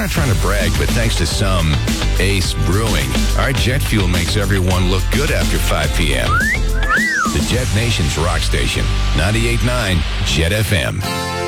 not trying to brag, but thanks to some Ace Brewing, our jet fuel makes everyone look good after 5 p.m. The Jet Nation's rock station, 98.9 Jet FM.